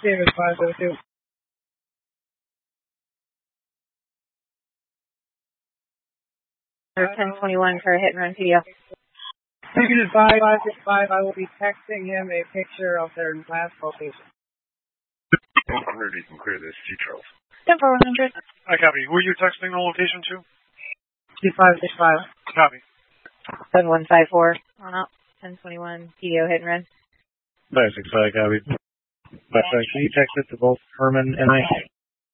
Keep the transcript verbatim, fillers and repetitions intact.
David five oh two. ten twenty-one for a hit and run P D O. Negative five five six five. I will be texting him a picture of their last location. one hundred, you can clear this. G Charles. ten four one hundred. I copy. Who are you texting the location to? two five six five. Copy. seven one five four. On up. ten twenty-one P D O hit and run. five six five, copy. five five, can you text it to both Herman and I?